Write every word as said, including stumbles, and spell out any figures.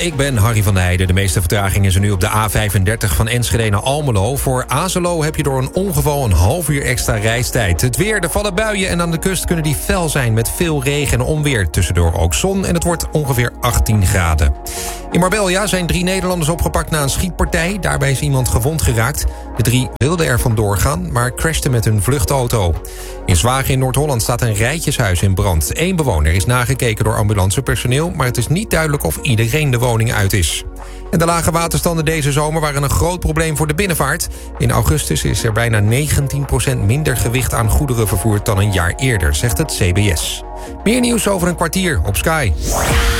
ik ben Harry van der Heijden. De meeste vertraging is er nu op de A vijfendertig van Enschede naar Almelo. Voor Azelo heb je door een ongeval een half uur extra reistijd. Het weer, er vallen buien en aan de kust kunnen die fel zijn met veel regen en onweer. Tussendoor ook zon en het wordt ongeveer achttien graden. In Marbella zijn drie Nederlanders opgepakt na een schietpartij. Daarbij is iemand gewond geraakt. De drie wilden er vandoor gaan, maar crashten met hun vluchtauto. In Zwagen in Noord-Holland staat een rijtjeshuis in brand. Eén bewoner is nagekeken door ambulancepersoneel, maar het is niet duidelijk of iedereen de woning uit is. En de lage waterstanden deze zomer waren een groot probleem voor de binnenvaart. In augustus is er bijna negentien procent minder gewicht aan goederen vervoerd dan een jaar eerder, zegt het C B S. Meer nieuws over een kwartier op Sky.